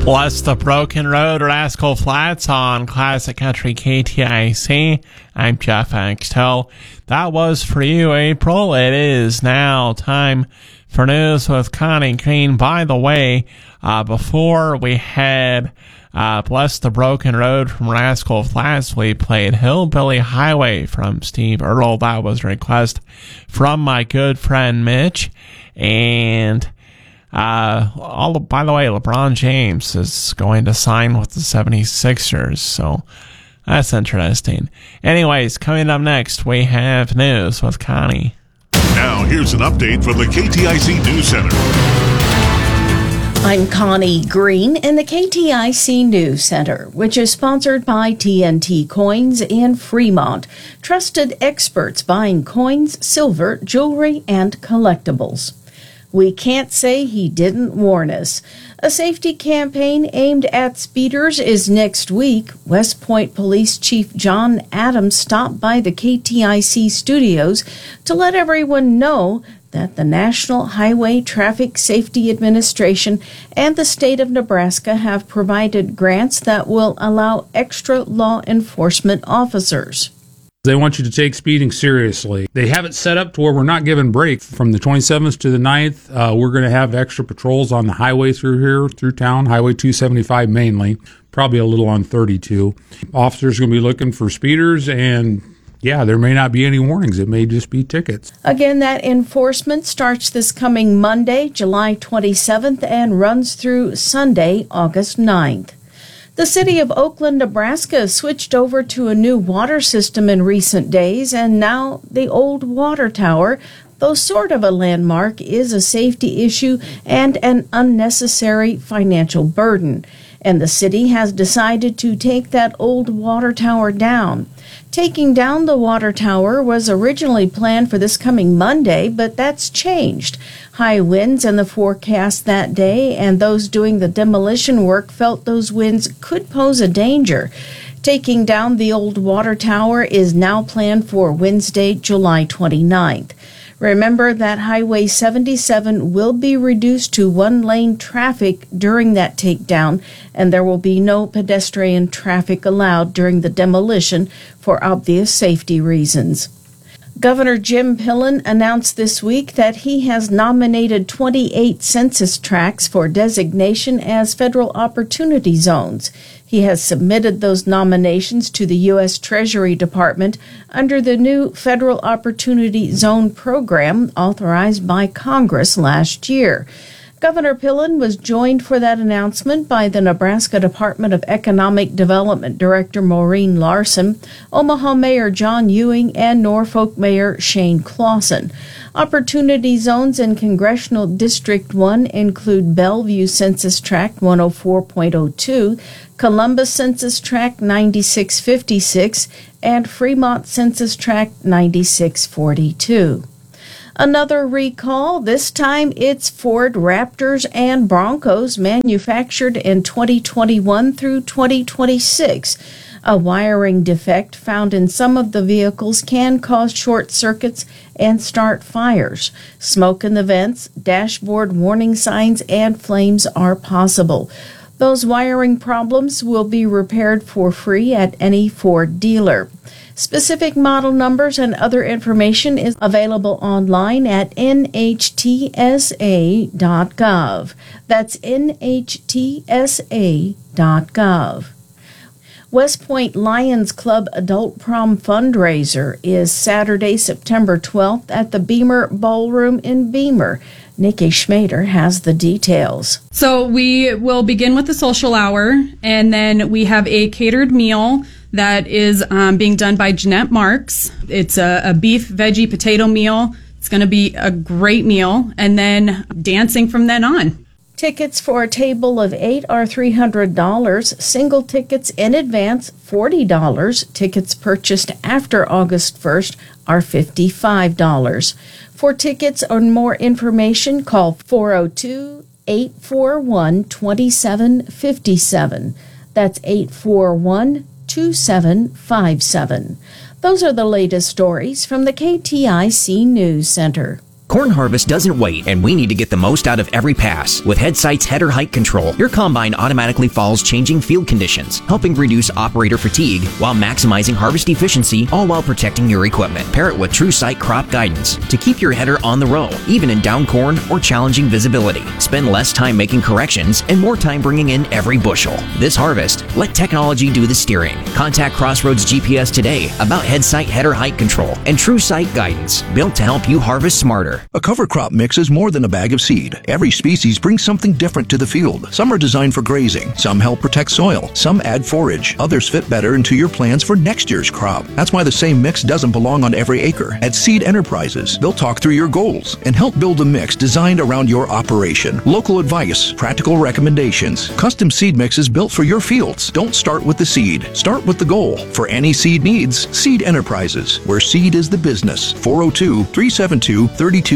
Bless the Broken Road, Rascal Flatts on Classic Country KTIC. I'm Jeff Axtell. That was for you, April. It is now time for news with Connie Green. By the way, before we had Bless the Broken Road from Rascal Flatts, we played Hillbilly Highway from Steve Earle. That was a request from my good friend Mitch. And by the way, LeBron James is going to sign with the 76ers, so that's interesting. Anyways, coming up next, we have news with Connie. Now, here's an update from the KTIC News Center. I'm Connie Green in the KTIC News Center, which is sponsored by TNT Coins in Fremont. Trusted experts buying coins, silver, jewelry, and collectibles. We can't say he didn't warn us. A safety campaign aimed at speeders is next week. West Point Police Chief John Adams stopped by the KTIC studios to let everyone know that the National Highway Traffic Safety Administration and the state of Nebraska have provided grants that will allow extra law enforcement officers. They want you to take speeding seriously. They have it set up to where we're not giving break. From the 27th to the 9th, we're going to have extra patrols on the highway through here, through town, Highway 275 mainly, probably a little on 32. Officers are going to be looking for speeders, and yeah, there may not be any warnings. It may just be tickets. Again, that enforcement starts this coming Monday, July 27th, and runs through Sunday, August 9th. The city of Oakland, Nebraska switched over to a new water system in recent days, and now the old water tower, though sort of a landmark, is a safety issue and an unnecessary financial burden. And the city has decided to take that old water tower down. Taking down the water tower was originally planned for this coming Monday, but that's changed. High winds in the forecast that day, and those doing the demolition work felt those winds could pose a danger. Taking down the old water tower is now planned for Wednesday, July 29th. Remember that Highway 77 will be reduced to one-lane traffic during that takedown, and there will be no pedestrian traffic allowed during the demolition for obvious safety reasons. Governor Jim Pillen announced this week that he has nominated 28 census tracts for designation as federal opportunity zones. He has submitted those nominations to the U.S. Treasury Department under the new Federal Opportunity Zone program authorized by Congress last year. Governor Pillen was joined for that announcement by the Nebraska Department of Economic Development Director Maureen Larson, Omaha Mayor John Ewing, and Norfolk Mayor Shane Clausen. Opportunity zones in Congressional District 1 include Bellevue Census Tract 104.02, Columbus Census Tract 9656, and Fremont Census Tract 9642. Another recall, this time it's Ford Raptors and Broncos manufactured in 2021 through 2026. A wiring defect found in some of the vehicles can cause short circuits and start fires. Smoke in the vents, dashboard warning signs, and flames are possible. Those wiring problems will be repaired for free at any Ford dealer. Specific model numbers and other information is available online at nhtsa.gov. That's nhtsa.gov. West Point Lions Club Adult Prom Fundraiser is Saturday, September 12th at the Beamer Ballroom in Beamer. Nikki Schmader has the details. So we will begin with the social hour, and then we have a catered meal that is being done by Jeanette Marks. It's a beef, veggie, potato meal. It's going to be a great meal, and then dancing from then on. Tickets for a table of 8 are $300. Single tickets in advance, $40. Tickets purchased after August 1st are $55. For tickets or more information, call 402-841-2757. That's 841-2757. Those are the latest stories from the KTIC News Center. Corn harvest doesn't wait, and we need to get the most out of every pass. With HeadSight's header height control, your combine automatically follows changing field conditions, helping reduce operator fatigue while maximizing harvest efficiency, all while protecting your equipment. Pair it with TrueSight crop guidance to keep your header on the row, even in down corn or challenging visibility. Spend less time making corrections and more time bringing in every bushel. This harvest, let technology do the steering. Contact Crossroads GPS today about HeadSight header height control and TrueSight guidance, built to help you harvest smarter. A cover crop mix is more than a bag of seed. Every species brings something different to the field. Some are designed for grazing, some help protect soil, some add forage, others fit better into your plans for next year's crop. That's why the same mix doesn't belong on every acre. At Seed Enterprises, they'll talk through your goals and help build a mix designed around your operation. Local advice, practical recommendations, custom seed mixes built for your fields. Don't start with the seed. Start with the goal. For any seed needs, Seed Enterprises, where seed is the business. 402-372-3238.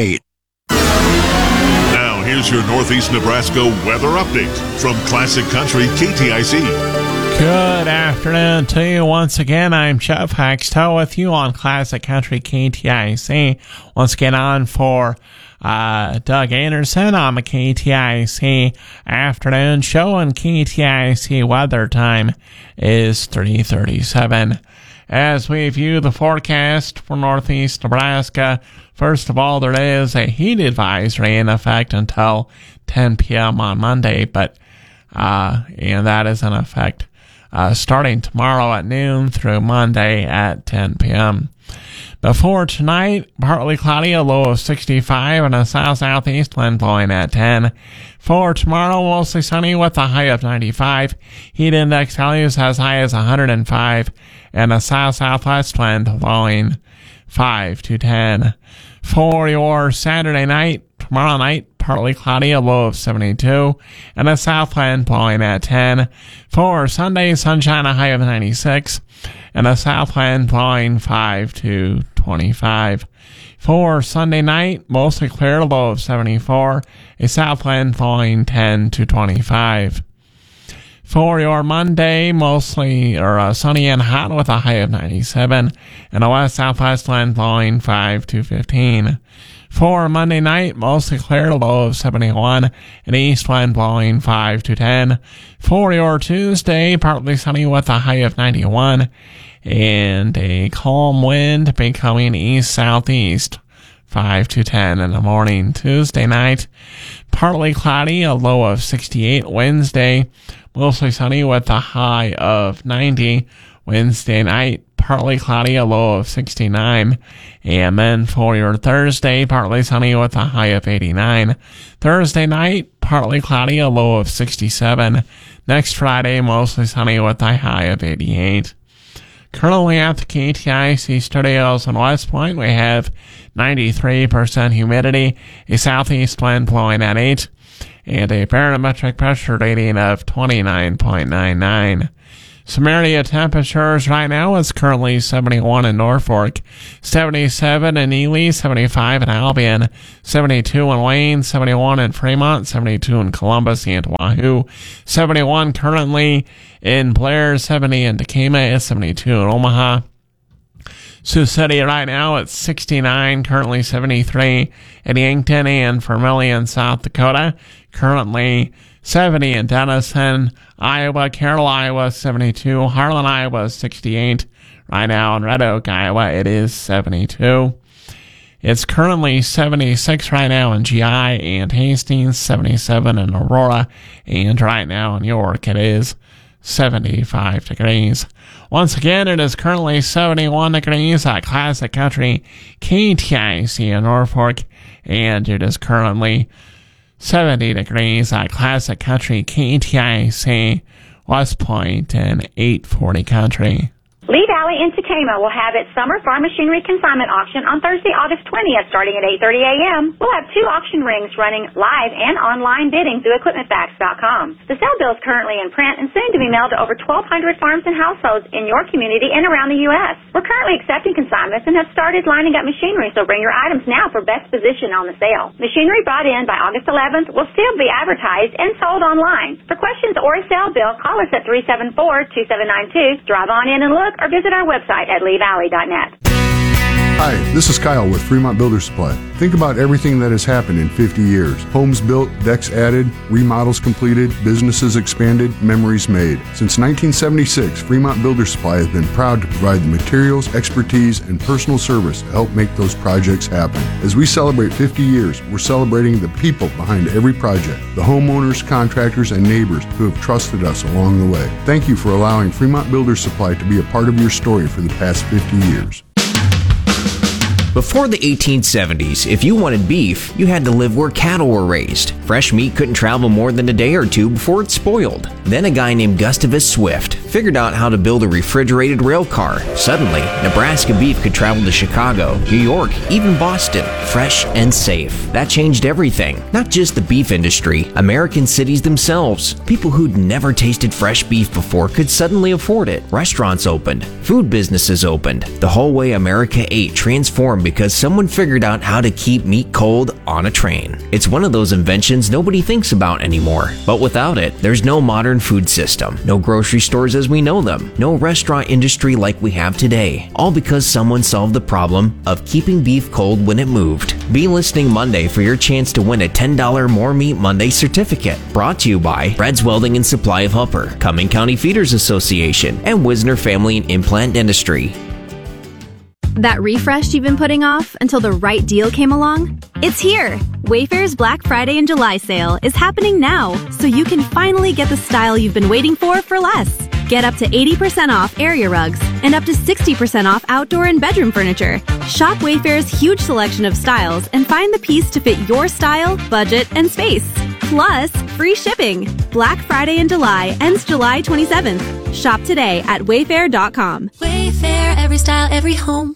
Now, here's your Northeast Nebraska weather update from Classic Country KTIC. Good afternoon to you once again. I'm Jeff Hextall with you on Classic Country KTIC. Once again on for Doug Anderson on the KTIC afternoon show, and KTIC weather time is 3:37. As we view the forecast for Northeast Nebraska, first of all, there is a heat advisory in effect until 10 p.m. on Monday, and that is in effect starting tomorrow at noon through Monday at 10 p.m. Before tonight, partly cloudy, a low of 65, and a south-southeast wind blowing at 10. For tomorrow, mostly sunny with a high of 95. Heat index values as high as 105, and a south-southwest wind blowing 5 to 10. For your Saturday night, tomorrow night, partly cloudy, a low of 72, and a south wind blowing at 10. For Sunday, sunshine, a high of 96, and a south wind blowing 5 to 25. For Sunday night, mostly clear, a low of 74, a south wind blowing 10 to 25. For your Monday, mostly sunny and hot with a high of 97, and a west-southwest wind blowing 5 to 15. For Monday night, mostly clear, a low of 71, and east wind blowing 5 to 10. For your Tuesday, partly sunny with a high of 91, and a calm wind becoming east-southeast 5 to 10 in the morning. Tuesday night, partly cloudy, a low of 68. Wednesday, mostly sunny with a high of 90. Wednesday night, partly cloudy, a low of 69. And then for your Thursday, partly sunny with a high of 89. Thursday night, partly cloudy, a low of 67. Next Friday, mostly sunny with a high of 88. Currently at the KTIC studios in West Point, we have 93% humidity, a southeast wind blowing at 8, and a barometric pressure reading of 29.99. Some area temperatures right now is currently 71 in Norfolk, 77 in Ely, 75 in Albion, 72 in Wayne, 71 in Fremont, 72 in Columbus and Wahoo, 71 currently in Blair, 70 in Decatur, 72 in Omaha. Sioux City right now it's 69, currently 73 in Yankton and Vermillion, South Dakota, currently 70 in Denison, Iowa, Carroll, Iowa, 72, Harlan, Iowa, 68. Right now in Red Oak, Iowa, it is 72. It's currently 76 right now in GI and Hastings, 77 in Aurora, and right now in York, it is 75 degrees. Once again, it is currently 71 degrees at Classic Country KTIC in Norfolk, and it is currently 70 degrees at Classic Country KTIC West Point and 840 Country. Lee Valley in Tacoma will have its Summer Farm Machinery Consignment Auction on Thursday, August 20th, starting at 8:30 a.m. We'll have 2 auction rings running live and online bidding through EquipmentFacts.com. The sale bill is currently in print and soon to be mailed to over 1,200 farms and households in your community and around the U.S. We're currently accepting consignments and have started lining up machinery, so bring your items now for best position on the sale. Machinery brought in by August 11th will still be advertised and sold online. For questions or a sale bill, call us at 374-2792, drive on in and look, or visit our website at leevalley.net. Hi, this is Kyle with Fremont Builder Supply. Think about everything that has happened in 50 years. Homes built, decks added, remodels completed, businesses expanded, memories made. Since 1976, Fremont Builder Supply has been proud to provide the materials, expertise, and personal service to help make those projects happen. As we celebrate 50 years, we're celebrating the people behind every project, the homeowners, contractors, and neighbors who have trusted us along the way. Thank you for allowing Fremont Builder Supply to be a part of your story for the past 50 years. Before the 1870s, if you wanted beef, you had to live where cattle were raised. Fresh meat couldn't travel more than a day or two before it spoiled. Then a guy named Gustavus Swift figured out how to build a refrigerated rail car. Suddenly, Nebraska beef could travel to Chicago, New York, even Boston, fresh and safe. That changed everything. Not just the beef industry, American cities themselves. People who'd never tasted fresh beef before could suddenly afford it. Restaurants opened. Food businesses opened. The whole way America ate transformed because someone figured out how to keep meat cold on a train. It's one of those inventions nobody thinks about anymore. But without it, there's no modern food system, no grocery stores as we know them, no restaurant industry like we have today. All because someone solved the problem of keeping beef cold when it moved. Be listening Monday for your chance to win a $10 More Meat Monday certificate. Brought to you by Fred's Welding and Supply of Upper, Cumming County Feeders Association, and Wisner Family and Implant Dentistry. That refresh you've been putting off until the right deal came along? It's here! Wayfair's Black Friday and July sale is happening now, so you can finally get the style you've been waiting for less. Get up to 80% off area rugs and up to 60% off outdoor and bedroom furniture. Shop Wayfair's huge selection of styles and find the piece to fit your style, budget, and space. Plus, free shipping. Black Friday in July ends July 27th. Shop today at wayfair.com. Wayfair, every style, every home.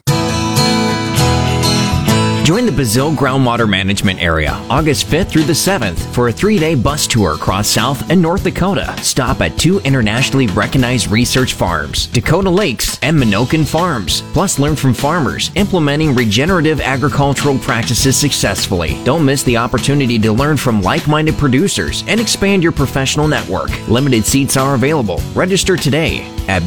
Join the Brazil Groundwater Management Area August 5th through the 7th for a 3-day bus tour across South and North Dakota. Stop at 2 internationally recognized research farms, Dakota Lakes and Minokan Farms. Plus, learn from farmers implementing regenerative agricultural practices successfully. Don't miss the opportunity to learn from like-minded producers and expand your professional network. Limited seats are available. Register today at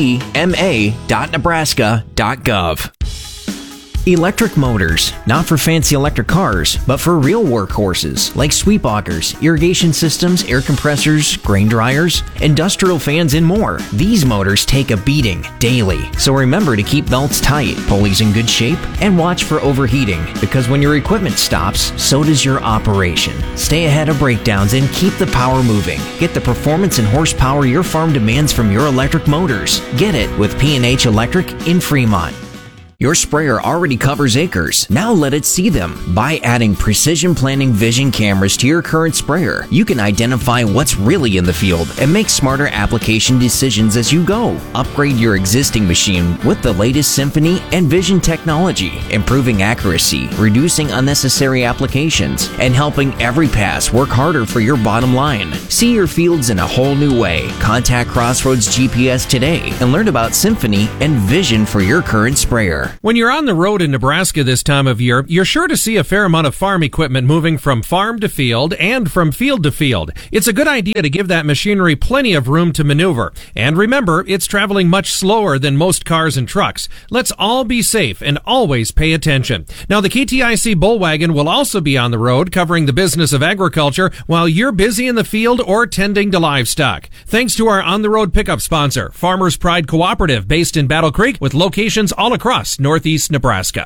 bgma.nebraska.gov. Electric motors, not for fancy electric cars, but for real workhorses like sweep augers, irrigation systems, air compressors, grain dryers, industrial fans, and more. These motors take a beating daily, so remember to keep belts tight, pulleys in good shape, and watch for overheating, because when your equipment stops, so does your operation. Stay ahead of breakdowns and keep the power moving. Get the performance and horsepower your farm demands from your electric motors. Get it with P&H Electric in Fremont. Your sprayer already covers acres. Now let it see them. By adding Precision Planning Vision cameras to your current sprayer, you can identify what's really in the field and make smarter application decisions as you go. Upgrade your existing machine with the latest Symphony and Vision technology, improving accuracy, reducing unnecessary applications, and helping every pass work harder for your bottom line. See your fields in a whole new way. Contact Crossroads GPS today and learn about Symphony and Vision for your current sprayer. When you're on the road in Nebraska this time of year, you're sure to see a fair amount of farm equipment moving from farm to field and from field to field. It's a good idea to give that machinery plenty of room to maneuver. And remember, it's traveling much slower than most cars and trucks. Let's all be safe and always pay attention. Now, the KTIC Bullwagon will also be on the road covering the business of agriculture while you're busy in the field or tending to livestock. Thanks to our on-the-road pickup sponsor, Farmers Pride Cooperative, based in Battle Creek with locations all across Northeast Nebraska.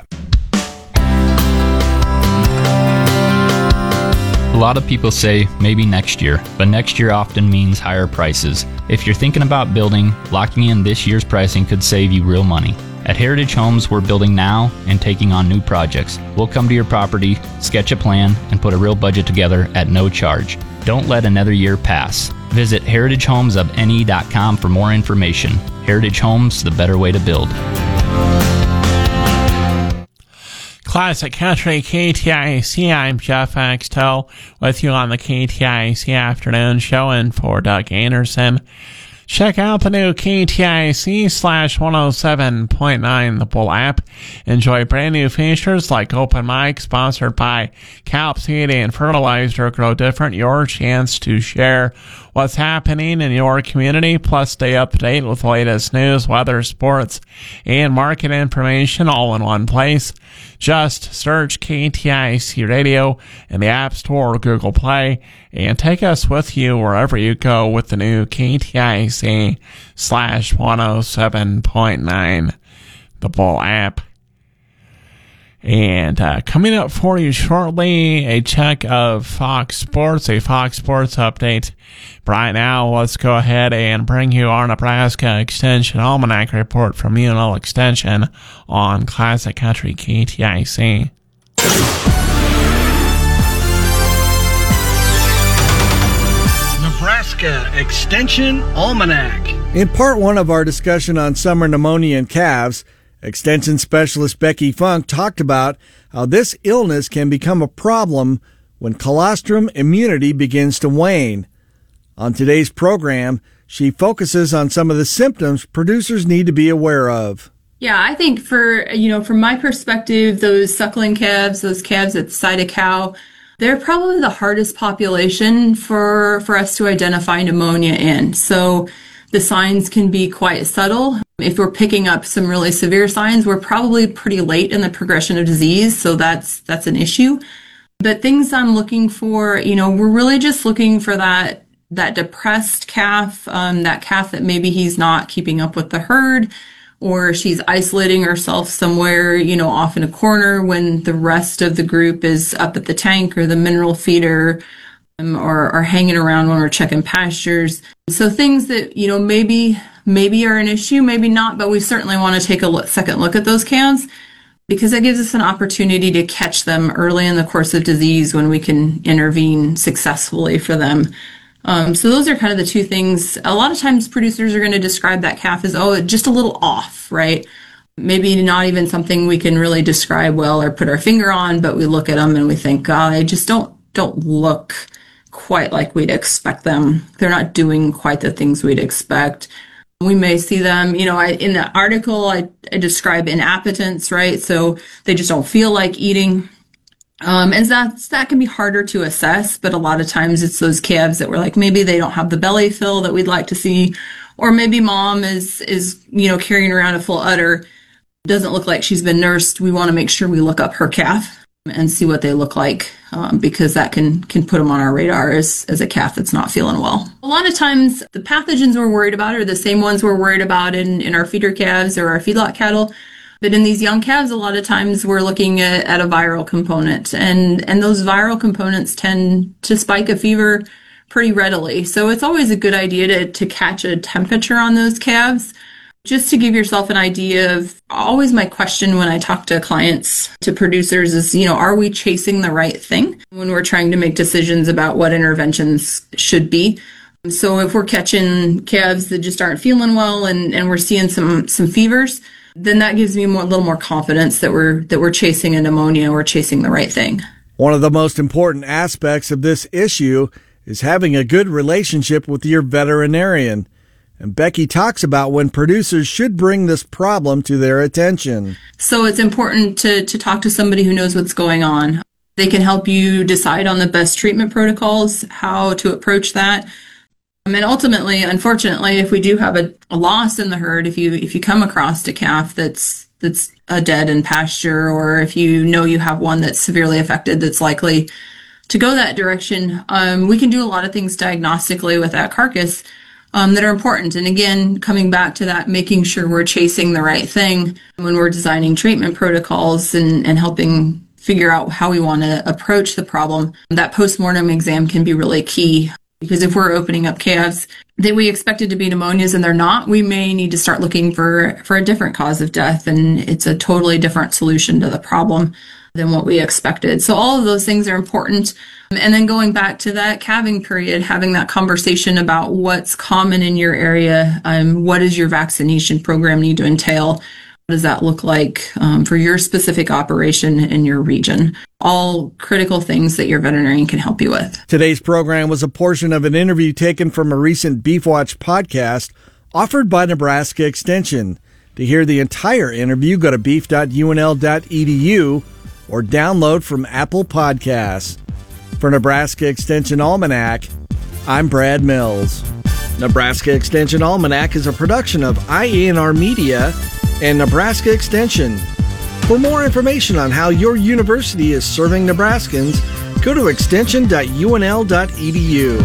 A lot of people say maybe next year, but next year often means higher prices. If you're thinking about building, locking in this year's pricing could save you real money. At Heritage Homes, we're building now and taking on new projects. We'll come to your property, sketch a plan, and put a real budget together at no charge. Don't let another year pass. Visit heritagehomeesofne.com for more information. Heritage Homes, the better way to build. Classic Country KTIC, I'm Jeff Axtell with you on the KTIC Afternoon Show, and for Doug Anderson. Check out the new KTIC/107.9 The Bull app. Enjoy brand new features like open mic sponsored by Calp Seed and Fertilizer. Grow different. Your chance to share what's happening in your community, plus stay up to date with the latest news, weather, sports, and market information all in one place. Just search KTIC Radio in the App Store or Google Play and take us with you wherever you go with the new KTIC/107.9 The Bull app. And coming up for you shortly, a check of Fox Sports, a Fox Sports update. But right now, let's go ahead and bring you our Nebraska Extension Almanac report from UNL Extension on Classic Country KTIC. Nebraska Extension Almanac. In part one of our discussion on summer pneumonia in calves, Extension Specialist Becky Funk talked about how this illness can become a problem when colostrum immunity begins to wane. On today's program, she focuses on some of the symptoms producers need to be aware of. Yeah, I think from my perspective, those suckling calves, those calves at the side of cow, they're probably the hardest population for us to identify pneumonia in. So the signs can be quite subtle. If we're picking up some really severe signs, we're probably pretty late in the progression of disease, so that's an issue. But things I'm looking for, we're really just looking for that depressed calf, that calf that maybe he's not keeping up with the herd, or she's isolating herself somewhere, off in a corner when the rest of the group is up at the tank or the mineral feeder, or hanging around when we're checking pastures. So things that, maybe are an issue, maybe not, but we certainly want to take a second look at those calves because that gives us an opportunity to catch them early in the course of disease when we can intervene successfully for them. So those are kind of the two things. A lot of times producers are going to describe that calf as, just a little off, right? Maybe not even something we can really describe well or put our finger on, but we look at them and we think, they just don't look quite like we'd expect them. They're not doing quite the things we'd expect. We may see them, in the article, I describe inappetence, right? So they just don't feel like eating. And that can be harder to assess, but a lot of times it's those calves that we're like, maybe they don't have the belly fill that we'd like to see, or maybe mom is carrying around a full udder, doesn't look like she's been nursed. We want to make sure we look up her calf and see what they look like, because that can put them on our radar as a calf that's not feeling well. A lot of times the pathogens we're worried about are the same ones we're worried about in our feeder calves or our feedlot cattle. But in these young calves, a lot of times we're looking at a viral component, and those viral components tend to spike a fever pretty readily. So it's always a good idea to catch a temperature on those calves, just to give yourself an idea of, always my question when I talk to clients, to producers is, are we chasing the right thing when we're trying to make decisions about what interventions should be? So if we're catching calves that just aren't feeling well and we're seeing some fevers, then that gives me a little more confidence that we're chasing a pneumonia, we're chasing the right thing. One of the most important aspects of this issue is having a good relationship with your veterinarian. And Becky talks about when producers should bring this problem to their attention. So it's important to talk to somebody who knows what's going on. They can help you decide on the best treatment protocols, how to approach that. And ultimately, unfortunately, if we do have a loss in the herd, if you come across a calf that's dead in pasture, or if you have one that's severely affected that's likely to go that direction, we can do a lot of things diagnostically with that carcass that are important. And again, coming back to that, making sure we're chasing the right thing when we're designing treatment protocols and helping figure out how we want to approach the problem. That postmortem exam can be really key, because if we're opening up calves that we expected to be pneumonias and they're not, we may need to start looking for a different cause of death, and it's a totally different solution to the problem than what we expected. So all of those things are important. And then going back to that calving period, having that conversation about what's common in your area, what does your vaccination program need to entail? What does that look like for your specific operation in your region? All critical things that your veterinarian can help you with. Today's program was a portion of an interview taken from a recent Beef Watch podcast offered by Nebraska Extension. To hear the entire interview, go to beef.unl.edu or download from Apple Podcasts. For Nebraska Extension Almanac, I'm Brad Mills. Nebraska Extension Almanac is a production of IANR Media and Nebraska Extension. For more information on how your university is serving Nebraskans, go to extension.unl.edu.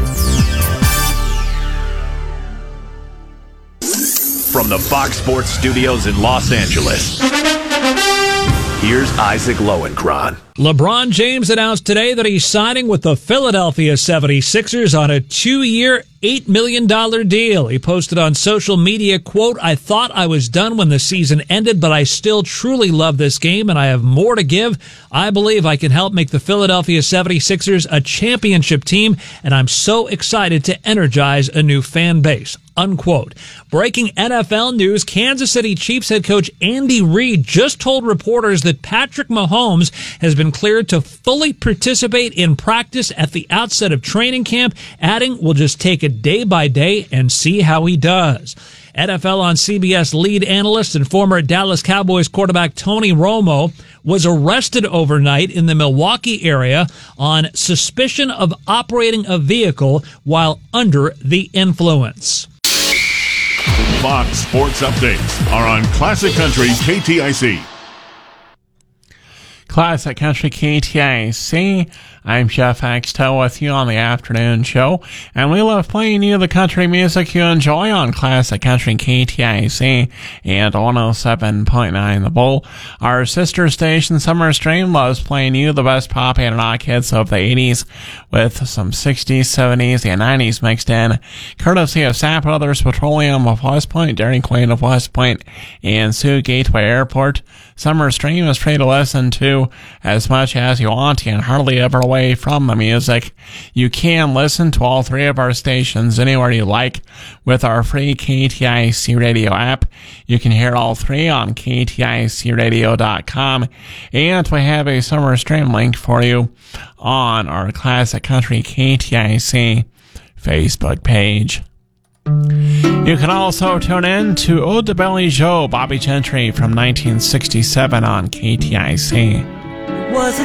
From the Fox Sports Studios in Los Angeles, here's Isaac Lowenkron. LeBron James announced today that he's signing with the Philadelphia 76ers on a 2-year, $8 million deal. He posted on social media, quote, "I thought I was done when the season ended, but I still truly love this game and I have more to give. I believe I can help make the Philadelphia 76ers a championship team, and I'm so excited to energize a new fan base." Unquote. Breaking NFL news, Kansas City Chiefs head coach Andy Reid just told reporters that Patrick Mahomes has been cleared to fully participate in practice at the outset of training camp, adding, "We'll just take it day by day and see how he does." NFL on CBS lead analyst and former Dallas Cowboys quarterback Tony Romo was arrested overnight in the Milwaukee area on suspicion of operating a vehicle while under the influence. Fox Sports Updates are on Classic Country KTIC. Classic Country KTIC. I'm Jeff Axtell with you on the afternoon show, and we love playing you the country music you enjoy on Classic Country KTIC and 107.9 The Bull. Our sister station Summer Stream loves playing you the best pop and rock hits of the 80s with some 60s, 70s, and 90s mixed in, courtesy of Sapp Brothers Petroleum of West Point, Dairy Queen of West Point, and Sioux Gateway Airport. Summer Stream is free to listen to as much as you want and hardly ever away from the music. You can listen to all three of our stations anywhere you like with our free KTIC radio app. You can hear all three on KTICradio.com, and we have a Summer Stream link for you on our Classic Country KTIC Facebook page. You can also tune in to Ode to Billy Joe, Bobby Gentry from 1967 on KTIC. Was